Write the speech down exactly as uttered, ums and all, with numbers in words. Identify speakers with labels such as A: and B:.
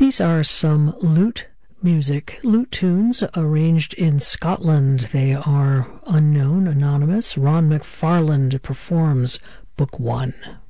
A: These are some lute music, lute tunes arranged in Scotland. They are unknown, anonymous. Ron McFarland performs Book One.